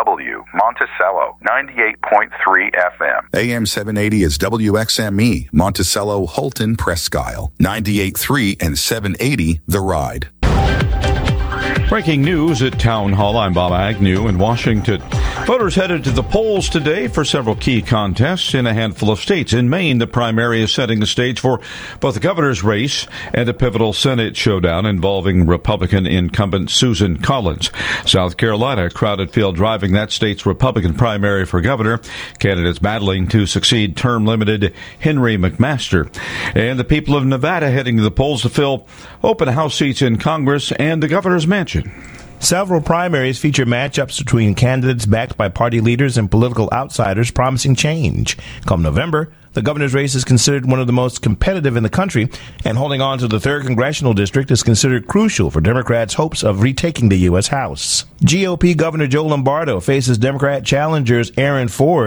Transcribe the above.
KKNW, Monticello, 98.3 FM. AM 780 is WXME, Monticello, Holton, Presque Isle, 98.3 and 780, The Ride. Breaking news at Town Hall. I'm Bob Agnew in Washington. Voters headed to the polls today for several key contests in a handful of states. In Maine, the primary is setting the stage for both the governor's race and a pivotal Senate showdown involving Republican incumbent Susan Collins. South Carolina, a crowded field driving that state's Republican primary for governor. Candidates battling to succeed term-limited Henry McMaster. And the people of Nevada heading to the polls to fill open House seats in Congress and the governor's mansion. Several primaries feature matchups between candidates backed by party leaders and political outsiders promising change. Come November, the governor's race is considered one of the most competitive in the country, and holding on to the 3rd Congressional District is considered crucial for Democrats' hopes of retaking the U.S. House. GOP Governor Joe Lombardo faces Democrat challengers Aaron Ford